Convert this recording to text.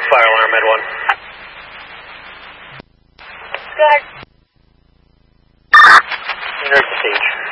Fire alarm, Med 1. Go ahead. Near the stage.